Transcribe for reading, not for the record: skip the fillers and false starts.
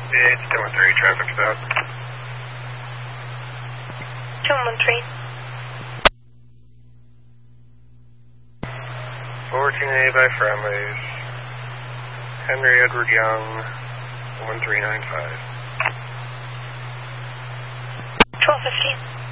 It's 1013, traffic stop. 1013. 14A by Friendly's. Henry Edward Young, 1395. 1215.